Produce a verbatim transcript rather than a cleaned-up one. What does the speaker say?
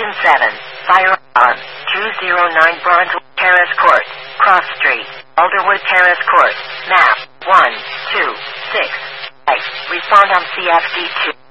Station seven. Fire on two oh nine Brunswick Terrace Court, Cross Street, Alderwood Terrace Court. Map one two six. Respond on C F D two.